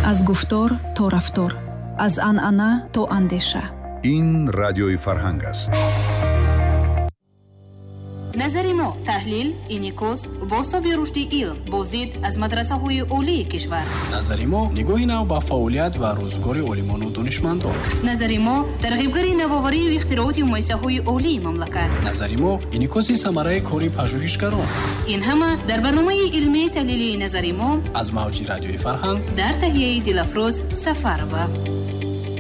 از گفتار تا رفتار، از عنعنه تا اندیشه. این رادیوی فرهنگ است. نظر ما، تحلیل، انعکاس، بازتاب رشد علم، بازدید از مدرسه‌های عالی کشور. نظر ما نگاهی نو به فعالیت و روزگار عالمان و دانشمندان. نظر ما ترغیبگری نوآوری و اختراعات و مؤسسه‌های عالی مملکت. نظر ما انعکاس ثمره کاری پژوهشگران. این همه در برنامه علمی تحلیلی نظر ما از موج رادیوی فرهنگ در تهیه دلفروز سفر و